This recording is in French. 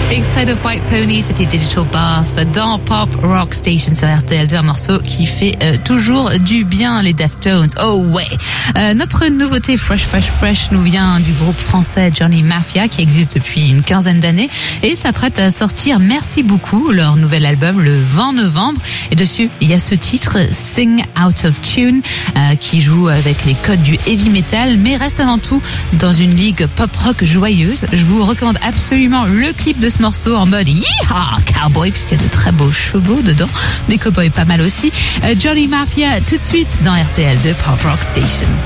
Extrait de White Pony, c'était Digital Bath dans Pop Rock Station sur RTL2, un morceau qui fait toujours du bien, les Deftones. Oh ouais. Notre nouveauté Fresh nous vient du groupe français Johnny Mafia qui existe depuis une quinzaine d'années et s'apprête à sortir Merci beaucoup, leur nouvel album le 20 novembre. Et dessus, il y a ce titre Sing Out of Tune qui joue avec les codes du heavy metal mais reste avant tout dans une ligue pop rock joyeuse. Je vous recommande absolument le clip de ce morceau en mode yeehaw cowboy puisqu'il y a de très beaux chevaux dedans, des cowboys pas mal aussi. Johnny Mafia tout de suite dans RTL2 Pop Rock Station.